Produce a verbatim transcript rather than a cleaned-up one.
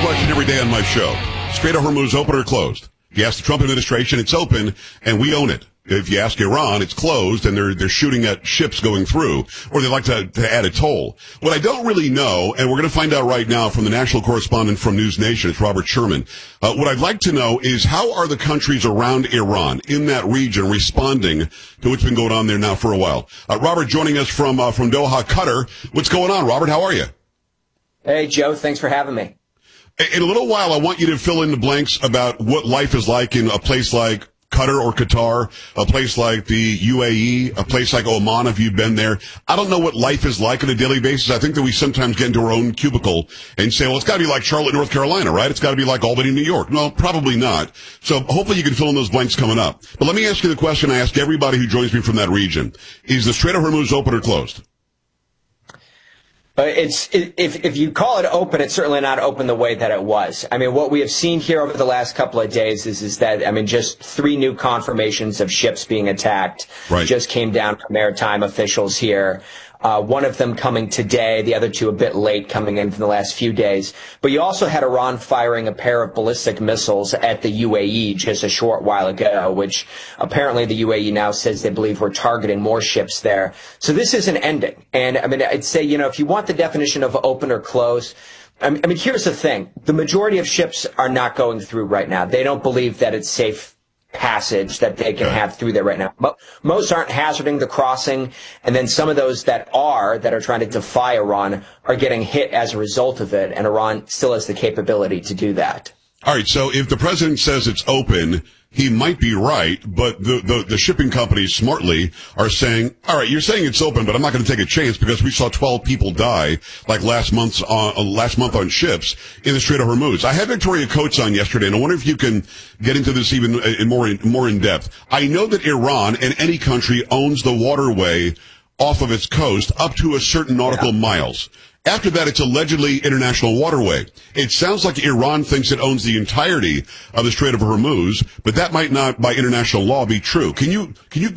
question every day on my show. Strait of Hormuz open or closed? If you ask the Trump administration, it's open, and we own it. If you ask Iran, it's closed, and they're they're shooting at ships going through, or they like to, to add a toll. What I don't really know, and we're going to find out right now from the national correspondent from News Nation, it's Robert Sherman. Uh, what I'd like to know is how are the countries around Iran in that region responding to what's been going on there now for a while? Uh, Robert joining us from uh, from Doha, Qatar. What's going on, Robert? How are you? Hey, Joe. Thanks for having me. In a little while, I want you to fill in the blanks about what life is like in a place like Qatar or Qatar, a place like the U A E, a place like Oman, if you've been there. I don't know what life is like on a daily basis. I think that we sometimes get into our own cubicle and say, well, it's got to be like Charlotte, North Carolina, right? It's got to be like Albany, New York. No, probably not. So hopefully you can fill in those blanks coming up. But let me ask you the question I ask everybody who joins me from that region. Is the Strait of Hormuz open or closed? But it's if if you call it open, it's certainly not open the way that it was. I mean, what we have seen here over the last couple of days is is that I mean, just three new confirmations of ships being attacked right. just came down from maritime officials here. Uh, one of them coming today, the other two a bit late, coming in from the last few days. But you also had Iran firing a pair of ballistic missiles at the U A E just a short while ago, which apparently the U A E now says they believe we're targeting more ships there. So this isn't ending. And I mean, I'd say, you know, if you want the definition of open or closed, I mean, I mean, here's the thing. The majority of ships are not going through right now. They don't believe that it's safe passage that they can have through there right now. But most aren't hazarding the crossing, and then some of those that are, that are trying to defy Iran, are getting hit as a result of it, and Iran still has the capability to do that. All right, so if the president says it's open, he might be right, but the, the, the shipping companies smartly are saying, all right, you're saying it's open, but I'm not going to take a chance because we saw twelve people die like last month's on, uh, last month on ships in the Strait of Hormuz. I had Victoria Coates on yesterday, and I wonder if you can get into this even in more, in, more in depth. I know that Iran and any country owns the waterway off of its coast up to a certain nautical yeah. miles. After that, it's allegedly international waterway. It sounds like Iran thinks it owns the entirety of the Strait of Hormuz, but that might not, by international law, be true. Can you, can you